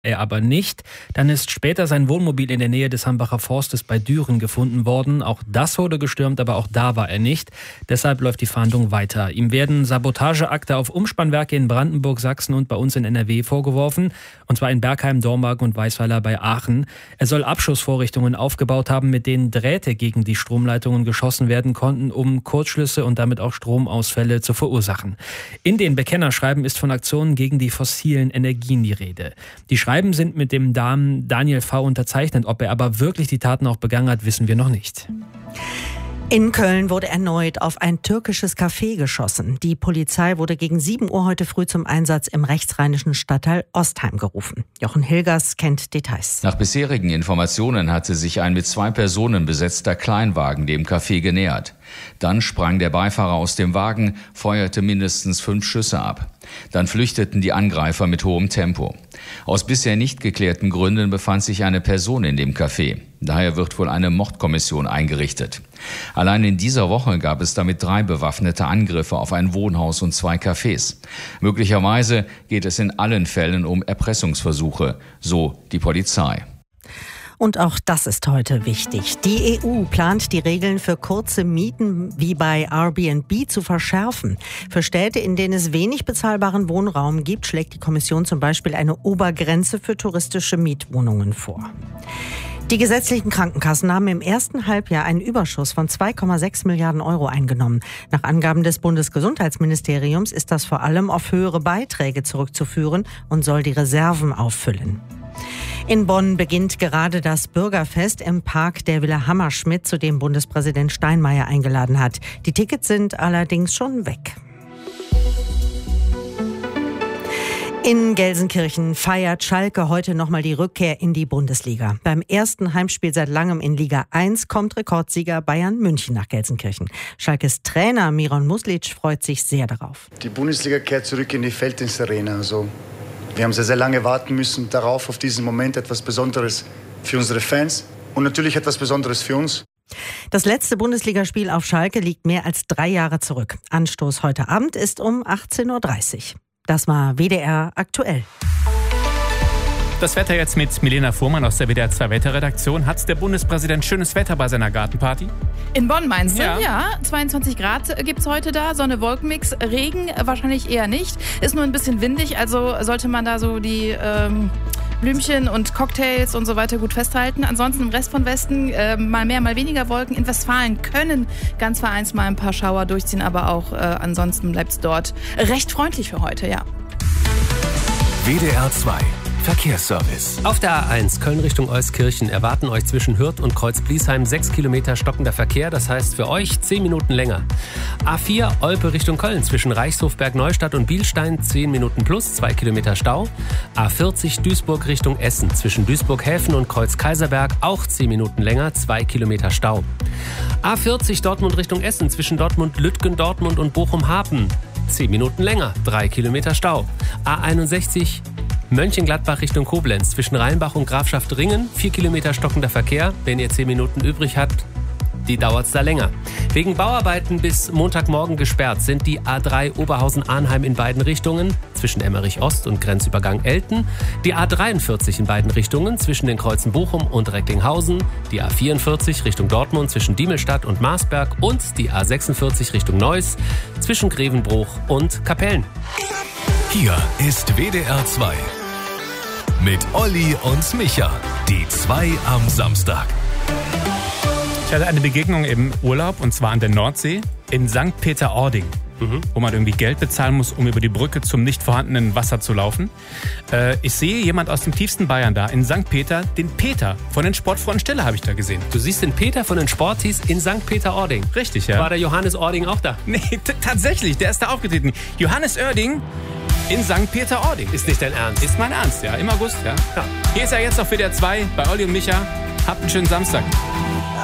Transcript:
er aber nicht. Dann ist später sein Wohnmobil in der Nähe des Hambacher Forstes bei Düren gefunden worden. Auch das wurde gestürmt, aber auch da war er nicht. Deshalb läuft die Fahndung weiter. Ihm werden Sabotageakte auf Umspannwerke in Brandenburg, Sachsen und bei uns in NRW vorgeworfen. Und zwar in Bergheim, Dormagen und Weißweiler bei Aachen. Er soll Abschussvorrichtungen aufgebaut haben, mit denen Drähte gegen die Stromleitungen geschossen werden konnten, um Kurzschlüsse und damit auch Stromausfälle zu verursachen. In den Bekennerschreiben ist von Aktionen gegen die fossilen Energien die Rede. Die Schreiben sind mit dem Namen Daniel V. unterzeichnet. Ob er aber wirklich die Taten auch begangen hat, wissen wir noch nicht. In Köln wurde erneut auf ein türkisches Café geschossen. Die Polizei wurde gegen 7 Uhr heute früh zum Einsatz im rechtsrheinischen Stadtteil Ostheim gerufen. Jochen Hilgers kennt Details. Nach bisherigen Informationen hatte sich ein mit 2 Personen besetzter Kleinwagen dem Café genähert. Dann sprang der Beifahrer aus dem Wagen, feuerte mindestens 5 Schüsse ab. Dann flüchteten die Angreifer mit hohem Tempo. Aus bisher nicht geklärten Gründen befand sich eine Person in dem Café. Daher wird wohl eine Mordkommission eingerichtet. Allein in dieser Woche gab es damit 3 bewaffnete Angriffe auf ein Wohnhaus und 2 Cafés. Möglicherweise geht es in allen Fällen um Erpressungsversuche, so die Polizei. Und auch das ist heute wichtig. Die EU plant, die Regeln für kurze Mieten wie bei Airbnb zu verschärfen. Für Städte, in denen es wenig bezahlbaren Wohnraum gibt, schlägt die Kommission zum Beispiel eine Obergrenze für touristische Mietwohnungen vor. Die gesetzlichen Krankenkassen haben im ersten Halbjahr einen Überschuss von 2,6 Milliarden Euro eingenommen. Nach Angaben des Bundesgesundheitsministeriums ist das vor allem auf höhere Beiträge zurückzuführen und soll die Reserven auffüllen. In Bonn beginnt gerade das Bürgerfest im Park der Villa Hammerschmidt, zu dem Bundespräsident Steinmeier eingeladen hat. Die Tickets sind allerdings schon weg. In Gelsenkirchen feiert Schalke heute nochmal die Rückkehr in die Bundesliga. Beim ersten Heimspiel seit langem in Liga 1 kommt Rekordsieger Bayern München nach Gelsenkirchen. Schalkes Trainer Miron Muslic freut sich sehr darauf. Die Bundesliga kehrt zurück in die Felddienstarena. Wir haben sehr, sehr lange warten müssen darauf, auf diesen Moment, etwas Besonderes für unsere Fans und natürlich etwas Besonderes für uns. Das letzte Bundesligaspiel auf Schalke liegt mehr als 3 Jahre zurück. Anstoß heute Abend ist um 18.30 Uhr. Das war WDR aktuell. Das Wetter jetzt mit Milena Fuhrmann aus der WDR 2 Wetterredaktion. Hat der Bundespräsident schönes Wetter bei seiner Gartenparty? In Bonn meinst du? Ja. 22 Grad gibt's heute da, Sonne-Wolkenmix, Regen wahrscheinlich eher nicht. Ist nur ein bisschen windig, also sollte man da so die Blümchen und Cocktails und so weiter gut festhalten. Ansonsten im Rest von Westen mal mehr, mal weniger Wolken. In Westfalen können ganz vereinzelt mal ein paar Schauer durchziehen, aber auch ansonsten bleibt's dort recht freundlich für heute, ja. WDR 2 Verkehrsservice. Auf der A1 Köln Richtung Euskirchen erwarten euch zwischen Hürth und Kreuz-Bliesheim 6 Kilometer stockender Verkehr. Das heißt für euch 10 Minuten länger. A4 Olpe Richtung Köln zwischen Reichshof, Bergneustadt und Bielstein 10 Minuten plus 2 Kilometer Stau. A40 Duisburg Richtung Essen zwischen Duisburg-Häfen und Kreuz-Kaiserberg auch 10 Minuten länger, 2 Kilometer Stau. A40 Dortmund Richtung Essen zwischen Dortmund-Lütgen, Dortmund und Bochum-Hapen 10 Minuten länger, 3 Kilometer Stau. A61 Mönchengladbach Richtung Koblenz zwischen Rheinbach und Grafschaft Ringen 4 Kilometer stockender Verkehr. Wenn ihr 10 Minuten übrig habt, die dauert's da länger. Wegen Bauarbeiten bis Montagmorgen gesperrt sind die A3 Oberhausen-Arnheim in beiden Richtungen zwischen Emmerich Ost und Grenzübergang Elten, die A43 in beiden Richtungen zwischen den Kreuzen Bochum und Recklinghausen, die A44 Richtung Dortmund zwischen Diemelstadt und Marsberg und die A46 Richtung Neuss zwischen Grevenbruch und Kapellen. Hier ist WDR 2 mit Olli und Micha, die 2 am Samstag. Ich hatte eine Begegnung im Urlaub, und zwar an der Nordsee, in St. Peter-Ording, wo man irgendwie Geld bezahlen muss, um über die Brücke zum nicht vorhandenen Wasser zu laufen. Ich sehe jemand aus dem tiefsten Bayern da, in St. Peter, den Peter von den Sportfreunden Stille habe ich da gesehen. Du siehst den Peter von den Sportis in St. Peter-Ording. Richtig, ja. War der Johannes Ording auch da? Nee, tatsächlich, der ist da aufgetreten. Johannes Oerding in St. Peter-Ording. Ist nicht dein Ernst? Ist mein Ernst, ja. Im August, ja. Hier ist er jetzt auf WDR 2 bei Olli und Micha. Habt einen schönen Samstag.